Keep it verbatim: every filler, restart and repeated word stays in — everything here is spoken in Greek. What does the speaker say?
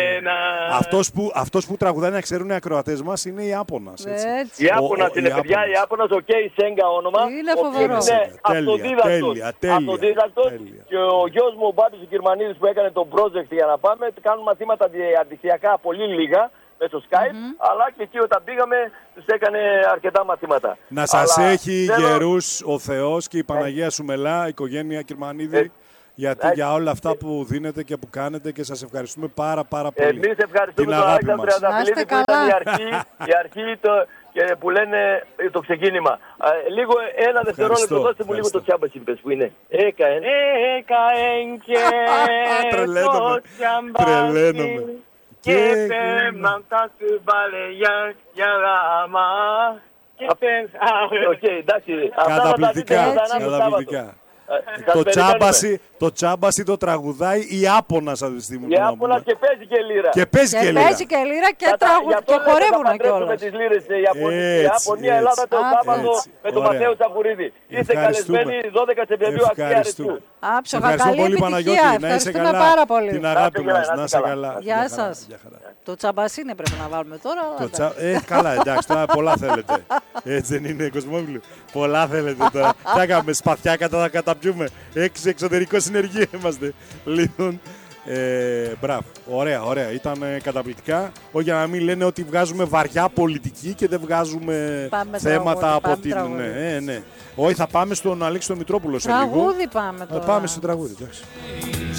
Ένα... Αυτός που, αυτός που τραγουδάει, να ξέρουν οι ακροατές μας, είναι η Ιάπωνας. Έτσι. Η Ιάπωνας είναι, παιδιά, η Ιάπωνας, ο Κέι Σέγγα όνομα. Είναι φοβερό. Είναι αυτοδίδακτος. Και ο γιος μου, ο Μπάμπης ο Κυρμανίδης, που έκανε το project για να πάμε, κάνουν μαθήματα αντισιακά πολύ λίγα μέσω Skype, mm-hmm. αλλά και εκεί όταν πήγαμε τους έκανε αρκετά μαθήματα. Να σας αλλά έχει θέλω... γερούς ο Θεός και η Παναγία σου μελά, η οικογένεια Κυρμανίδη. Ε. Γιατί ε, για όλα αυτά που δίνετε και που κάνετε και σας ευχαριστούμε πάρα πάρα πολύ. Εμείς ευχαριστούμε τον Αλέξανδρο Τριανταφυλλίδη που ήταν η αρχή, η αρχή το, και που λένε το ξεκίνημα. Ε, λίγο ένα δευτερόλεπτο, δώστε μου λίγο το τσάμπα συμπες που είναι. Έκαεν, έκαεν και το τσάμπα και πέμαντα του μπαλεγιά για γάμα. Οκ, εντάξει. Καταπληκτικά, καταπληκτικά. Το τσάμπασι, το τσάμπασι το τραγουδάει η Ιάπωνας αυτή τη στιγμή. Η Ιάπωνας και παίζει και λύρα. Και παίζει και, και λύρα. Παίζει και λύρα και, τραγου... και χορεύουν κιόλας. Με τις λύρες η Ιαπωνία, Ελλάδα το Σάββατο με τον Ματέο Τσακουρίδη. Είστε καλεσμένοι δώδεκα Σεπτεμβρίου αξία αριστού. Άψογα, καλή επιτυχία. Ευχαριστούμε πάρα πολύ. Την αγάπη μας, να είσαι καλά. Γεια σας. Το τσαμπασίνε πρέπει να βάλουμε τώρα. Ε, καλά, εντάξει, τώρα πολλά θέλετε. Έτσι δεν είναι, Κοσμόπουλου. Πολλά θέλετε τώρα. Τι έκαμε, σπαθιά κατά καταπιούμε. Έξω εξωτερικό συνεργείο είμαστε. Λοιπόν, ε, μπράβο. Ωραία, ωραία. Ήταν καταπληκτικά. Όχι για να μην λένε ότι βγάζουμε βαριά πολιτική και δεν βγάζουμε πάμε θέματα τραγούδι, από την. Ναι, ναι. Όχι, θα πάμε στον Αλέξη τον Μητρόπουλο σε λίγο. Τραγούδι πάμε τώρα. Πάμε στο τραγούδι, εντάξει.